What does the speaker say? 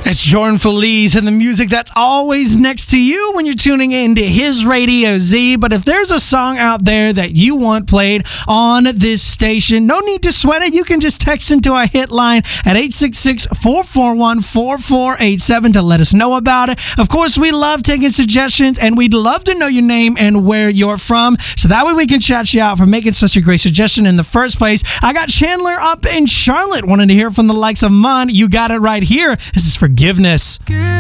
It's Jordan Feliz and the music that's always next to you when you're tuning into his Radio Z. But if there's a song out there that you want played on this station, no need to sweat it. You can just text into our hit line at 866-441-4487 to let us know about it. Of course, we love taking suggestions, and we'd love to know your name and where you're from, so that way we can chat you out for making such a great suggestion in the first place. I got Chandler up in Charlotte wanting to hear from the likes of Mon. You got it right here. This is Forgiveness.